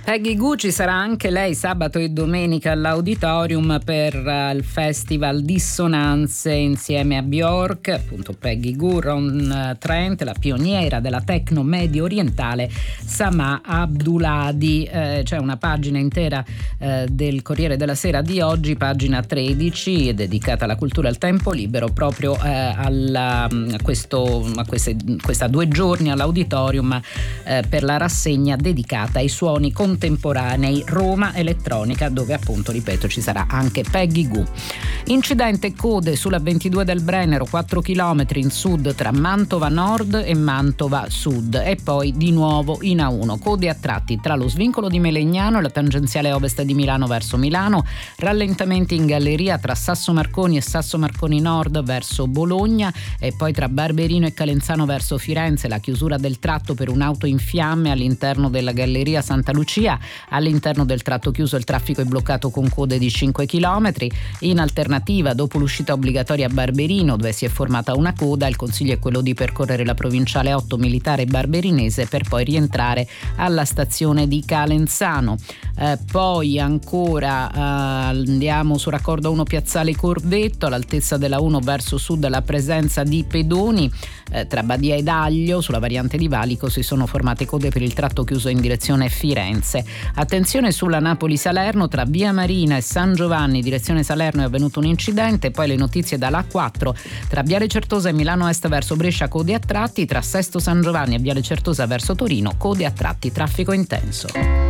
Peggy Gou ci sarà anche lei sabato e domenica all'Auditorium per il Festival Dissonanze insieme a Bjork, appunto Peggy Gou, Ron Trent, la pioniera della techno medio orientale Sama Abduladi. C'è una pagina intera del Corriere della Sera di oggi, pagina 13, dedicata alla cultura e al tempo libero, proprio a questa 2 giorni all'Auditorium per la rassegna dedicata ai suoni contemporanei Roma Elettronica, dove appunto, ripeto, ci sarà anche Peggy Gou. Incidente code sulla 22 del Brennero, 4 km in sud tra Mantova Nord e Mantova Sud, e poi di nuovo in A1, code a tratti tra lo svincolo di Melegnano e la tangenziale ovest di Milano verso Milano, rallentamenti in galleria tra Sasso Marconi e Sasso Marconi Nord verso Bologna, e poi tra Barberino e Calenzano verso Firenze la chiusura del tratto per un'auto in fiamme all'interno della galleria Santa Lucia. All'interno del tratto chiuso il traffico è bloccato con code di 5 km. In alternativa, dopo l'uscita obbligatoria a Barberino, dove si è formata una coda, il consiglio è quello di percorrere la provinciale 8 militare barberinese per poi rientrare alla stazione di Calenzano. Poi ancora andiamo su raccordo 1 piazzale Corvetto, all'altezza della 1 verso sud la presenza di pedoni. Tra Badia ed Aglio sulla variante di Valico si sono formate code per il tratto chiuso in direzione Firenze. Attenzione sulla Napoli-Salerno, tra Via Marina e San Giovanni direzione Salerno è avvenuto un incidente. Poi le notizie dalla A4, tra Viale Certosa e Milano Est verso Brescia code a tratti, tra Sesto San Giovanni e Viale Certosa verso Torino code a tratti, traffico intenso.